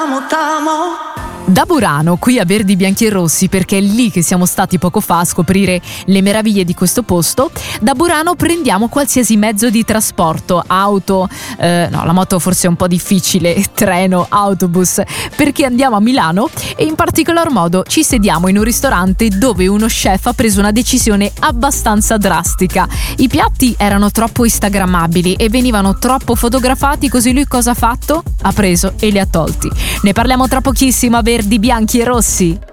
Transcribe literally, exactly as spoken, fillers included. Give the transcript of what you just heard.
t'amo, t'amo. Da Burano, qui a Verdi, Bianchi e Rossi, perché è lì che siamo stati poco fa a scoprire le meraviglie di questo posto. Da Burano prendiamo qualsiasi mezzo di trasporto, auto, eh, no, la moto forse è un po' difficile, treno, autobus, perché andiamo a Milano e in particolar modo ci sediamo in un ristorante dove uno chef ha preso una decisione abbastanza drastica. I piatti erano troppo instagrammabili e venivano troppo fotografati, così lui cosa ha fatto? Ha preso e li ha tolti. Ne parliamo tra pochissimo a Verdi, Bianchi e Rossi.